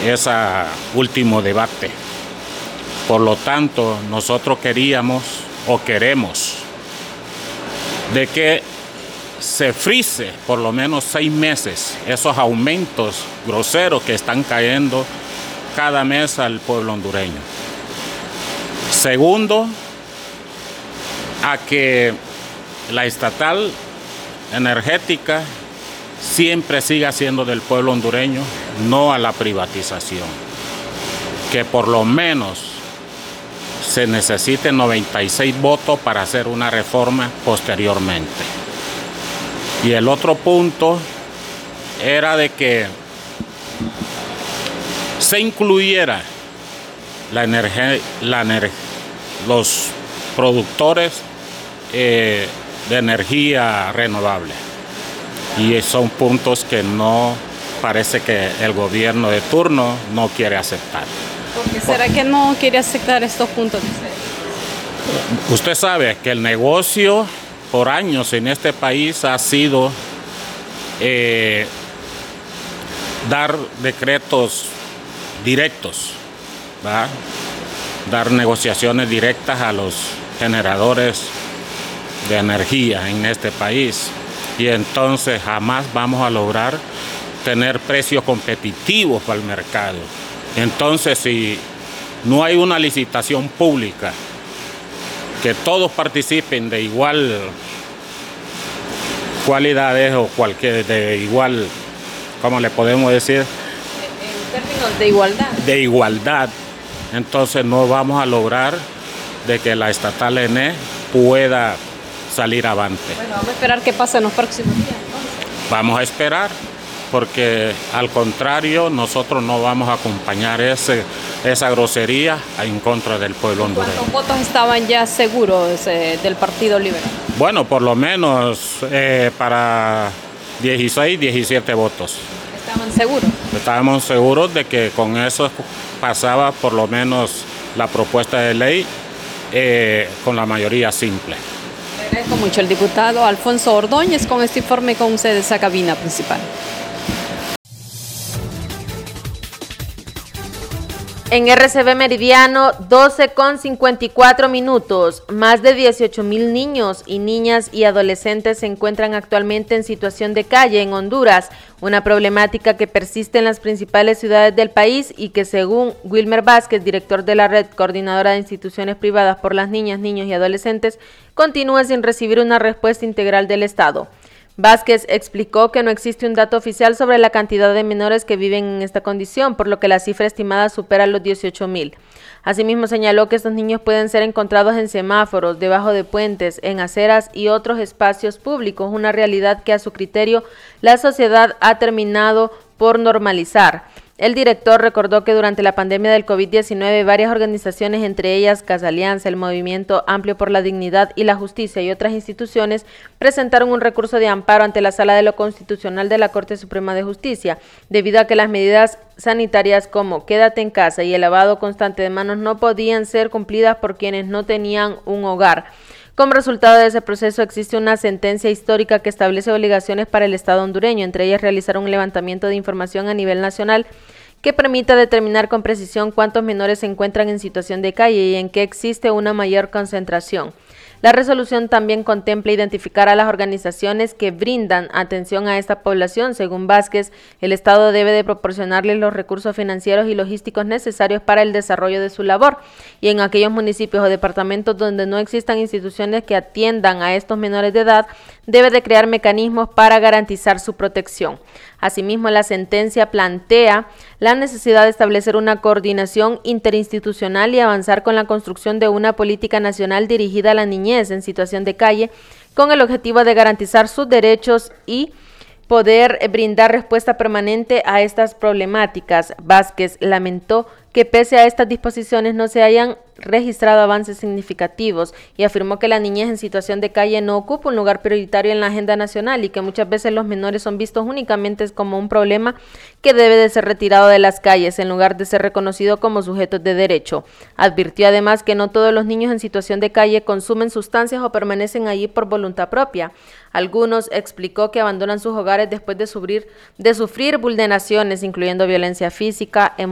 ese último debate. Por lo tanto, nosotros queríamos o queremos de que se frise por lo menos 6 meses esos aumentos groseros que están cayendo cada mes al pueblo hondureño. Segundo, a que la estatal energética siempre siga siendo del pueblo hondureño, no a la privatización. Que por lo menos se necesiten 96 votos para hacer una reforma posteriormente. Y el otro punto era de que se incluyera los productores de energía renovable. Y son puntos que no parece que el gobierno de turno no quiere aceptar. ¿Por qué será que no quiere aceptar estos puntos? Usted sabe que el negocio por años en este país ha sido dar decretos directos, ¿verdad? Dar negociaciones directas a los generadores de energía en este país. Y entonces jamás vamos a lograr tener precios competitivos para el mercado. Entonces, si no hay una licitación pública, que todos participen de igual cualidades o de igual, ¿cómo le podemos decir? En términos de igualdad. De igualdad. Entonces no vamos a lograr de que la estatal ENE pueda salir avante. Bueno, vamos a esperar qué pasa en los próximos días, entonces. Vamos a esperar, porque al contrario, nosotros no vamos a acompañar esa grosería en contra del pueblo hondureño. ¿Cuántos votos estaban ya seguros del Partido Liberal? Bueno, por lo menos para 16, 17 votos. ¿Estaban seguros? Estábamos seguros de que con eso pasaba por lo menos la propuesta de ley con la mayoría simple. Le agradezco mucho. El diputado Alfonso Ordóñez con este informe con ustedes a cabina principal. En RCB Meridiano, 12:54. Más de 18,000 niños y niñas y adolescentes se encuentran actualmente en situación de calle en Honduras, una problemática que persiste en las principales ciudades del país y que, según Wilmer Vázquez, director de la Red Coordinadora de Instituciones Privadas por las Niñas, Niños y Adolescentes, continúa sin recibir una respuesta integral del Estado. Vázquez explicó que no existe un dato oficial sobre la cantidad de menores que viven en esta condición, por lo que la cifra estimada supera los 18,000. Asimismo, señaló que estos niños pueden ser encontrados en semáforos, debajo de puentes, en aceras y otros espacios públicos, una realidad que a su criterio la sociedad ha terminado por normalizar. El director recordó que durante la pandemia del COVID-19 varias organizaciones, entre ellas Casa Alianza, el Movimiento Amplio por la Dignidad y la Justicia y otras instituciones, presentaron un recurso de amparo ante la Sala de lo Constitucional de la Corte Suprema de Justicia, debido a que las medidas sanitarias como quédate en casa y el lavado constante de manos no podían ser cumplidas por quienes no tenían un hogar. Como resultado de ese proceso existe una sentencia histórica que establece obligaciones para el Estado hondureño, entre ellas realizar un levantamiento de información a nivel nacional que permita determinar con precisión cuántos menores se encuentran en situación de calle y en qué existe una mayor concentración. La resolución también contempla identificar a las organizaciones que brindan atención a esta población. Según Vázquez, el Estado debe de proporcionarles los recursos financieros y logísticos necesarios para el desarrollo de su labor, y en aquellos municipios o departamentos donde no existan instituciones que atiendan a estos menores de edad, debe de crear mecanismos para garantizar su protección. Asimismo, la sentencia plantea la necesidad de establecer una coordinación interinstitucional y avanzar con la construcción de una política nacional dirigida a la niñez en situación de calle, con el objetivo de garantizar sus derechos y poder brindar respuesta permanente a estas problemáticas. Vázquez lamentó que pese a estas disposiciones no se hayan registrado avances significativos y afirmó que la niñez en situación de calle no ocupa un lugar prioritario en la agenda nacional y que muchas veces los menores son vistos únicamente como un problema que debe de ser retirado de las calles en lugar de ser reconocido como sujetos de derecho. Advirtió además que no todos los niños en situación de calle consumen sustancias o permanecen allí por voluntad propia. Algunos, explicó, que abandonan sus hogares después de sufrir vulneraciones, incluyendo violencia física,